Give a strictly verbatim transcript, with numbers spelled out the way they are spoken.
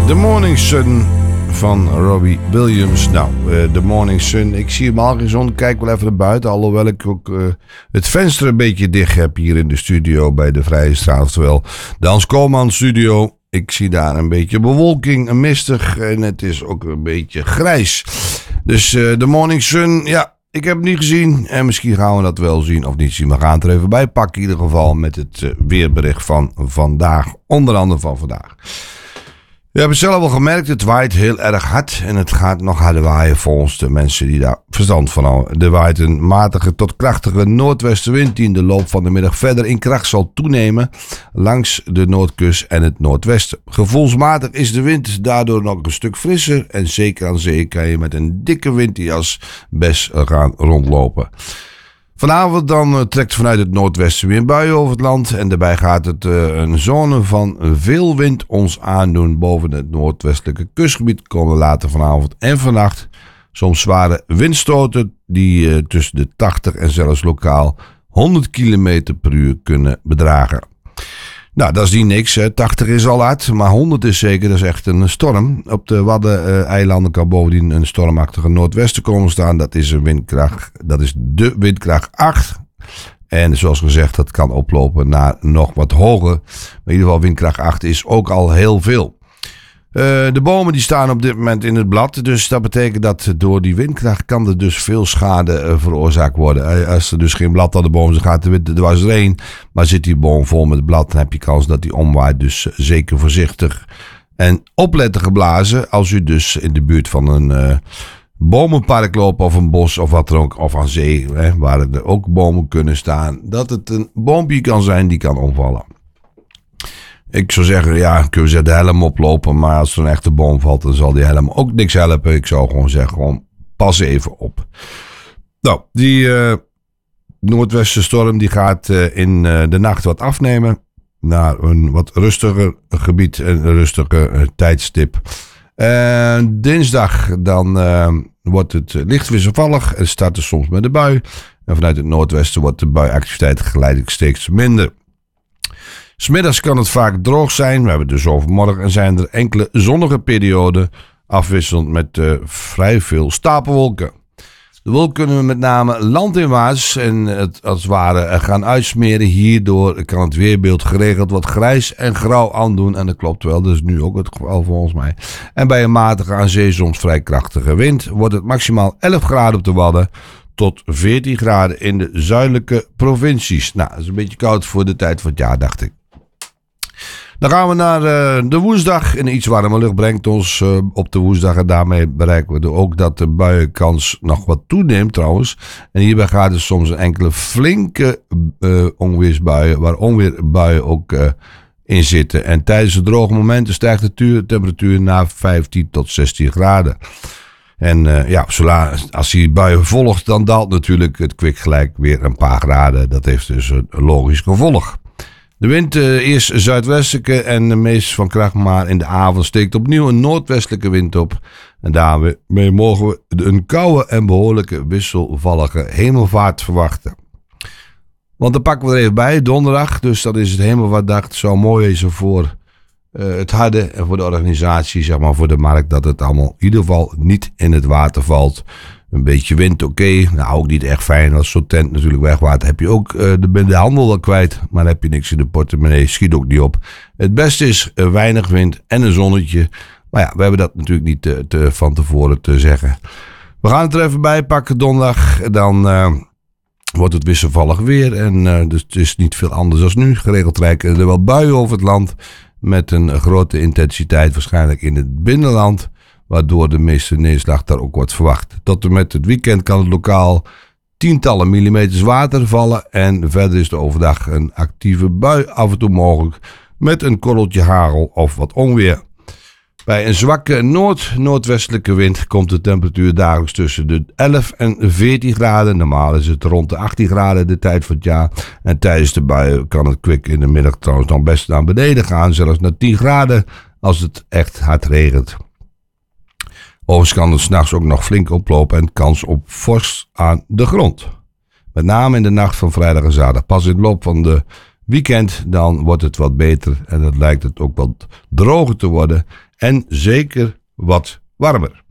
The Morning Sun van Robbie Williams. Nou, uh, The Morning Sun. Ik zie hem al geen zon. Kijk wel even naar buiten. Alhoewel ik ook uh, het venster een beetje dicht heb hier in de studio bij de Vrije Straat. Terwijl de Hans Koolman studio. Ik zie daar een beetje bewolking, een mistig. En het is ook een beetje grijs. Dus uh, The Morning Sun, ja. Ik heb het niet gezien en misschien gaan we dat wel zien of niet zien. We gaan het er even bij pakken in ieder geval met het uh, weerbericht van vandaag. Onder andere van vandaag. We hebben het zelf al gemerkt, het waait heel erg hard en het gaat nog harder waaien volgens de mensen die daar verstand van houden. Er waait een matige tot krachtige noordwestenwind die in de loop van de middag verder in kracht zal toenemen langs de noordkust en het noordwesten. Gevoelsmatig is de wind daardoor nog een stuk frisser en zeker aan zee kan je met een dikke windjas best gaan rondlopen. Vanavond dan uh, trekt vanuit het noordwesten weer een bui over het land en daarbij gaat het uh, een zone van veel wind ons aandoen boven het noordwestelijke kustgebied. Komen later vanavond en vannacht soms zware windstoten die uh, tussen de tachtig en zelfs lokaal honderd kilometer per uur kunnen bedragen. Nou, dat is niet niks. Hè. tachtig is al hard, maar honderd is zeker. Dat is echt een storm. Op de Waddeneilanden kan bovendien een stormachtige noordwesten komen staan. Dat is een windkracht. Dat is de windkracht acht. En zoals gezegd, dat kan oplopen naar nog wat hoger. Maar in ieder geval windkracht acht is ook al heel veel. Uh, de bomen die staan op dit moment in het blad. Dus dat betekent dat door die windkracht kan er dus veel schade uh, veroorzaakt worden. Uh, als er dus geen blad aan de boom is, dan gaat de wind er dwars doorheen. Maar zit die boom vol met blad, dan heb je kans dat die omwaait. Dus uh, zeker voorzichtig en opletten geblazen. Als u dus in de buurt van een uh, bomenpark loopt of een bos of wat dan ook. Of aan zee, hè, waar er ook bomen kunnen staan. Dat het een boompje kan zijn die kan omvallen. Ik zou zeggen, ja, kun je de helm oplopen, maar als er een echte boom valt, dan zal die helm ook niks helpen. Ik zou gewoon zeggen, gewoon pas even op. Nou, die uh, noordwestenstorm die gaat uh, in uh, de nacht wat afnemen naar een wat rustiger gebied, een rustiger uh, tijdstip. Uh, dinsdag dan uh, wordt het licht wisselvallig en start er soms met een bui. En vanuit het noordwesten wordt de buiactiviteit geleidelijk steeds minder. 'S Middags kan het vaak droog zijn. We hebben het dus overmorgen en zijn er enkele zonnige perioden afwisselend met uh, vrij veel stapelwolken. De wolken kunnen we met name landinwaarts en het als het ware gaan uitsmeren. Hierdoor kan het weerbeeld geregeld wat grijs en grauw aandoen. En dat klopt wel, dat is nu ook het geval volgens mij. En bij een matige aan zee soms vrij krachtige wind wordt het maximaal elf graden op de Wadden tot veertien graden in de zuidelijke provincies. Nou, dat is een beetje koud voor de tijd van het jaar, dacht ik. Dan gaan we naar uh, de woensdag. En iets warme lucht brengt ons uh, op de woensdag. En daarmee bereiken we ook dat de buienkans nog wat toeneemt trouwens. En hierbij gaat er soms een enkele flinke uh, onweersbuien. Waar onweerbuien ook uh, in zitten. En tijdens de droge momenten stijgt de temperatuur naar vijftien tot zestien graden. En uh, ja, als die buien volgt, dan daalt natuurlijk het kwik gelijk weer een paar graden. Dat heeft dus een logisch gevolg. De wind uh, is zuidwestelijke en de meest van kracht, maar in de avond steekt opnieuw een noordwestelijke wind op. En daarmee mogen we een koude en behoorlijke wisselvallige hemelvaart verwachten. Want dan pakken we er even bij, donderdag, dus dat is het hemelvaartdag. Het zou mooi wezen voor uh, het harde en voor de organisatie, zeg maar voor de markt, dat het allemaal in ieder geval niet in het water valt. Een beetje wind, oké. Okay. Nou, ook niet echt fijn. Als zo'n tent natuurlijk wegwaait, heb je ook uh, de, de handel wel kwijt. Maar dan heb je niks in de portemonnee. Schiet ook niet op. Het beste is uh, weinig wind en een zonnetje. Maar ja, we hebben dat natuurlijk niet te, te, van tevoren te zeggen. We gaan het er even bij pakken donderdag. Dan uh, wordt het wisselvallig weer. En uh, dus het is niet veel anders dan nu. Geregeld trekken er wel buien over het land. Met een grote intensiteit waarschijnlijk in het binnenland. Waardoor de meeste neerslag daar ook wordt verwacht. Tot en met het weekend kan het lokaal tientallen millimeters water vallen. En verder is de overdag een actieve bui af en toe mogelijk. Met een korreltje hagel of wat onweer. Bij een zwakke noord-noordwestelijke wind komt de temperatuur dagelijks tussen de elf en veertien graden. Normaal is het rond de achttien graden de tijd van het jaar. En tijdens de buien kan het kwik in de middag trouwens dan best naar beneden gaan. Zelfs naar tien graden als het echt hard regent. Overigens kan het 's nachts ook nog flink oplopen en kans op vorst aan de grond. Met name in de nacht van vrijdag en zaterdag. Pas in de loop van de weekend dan wordt het wat beter en dan lijkt het ook wat droger te worden. en zeker wat warmer.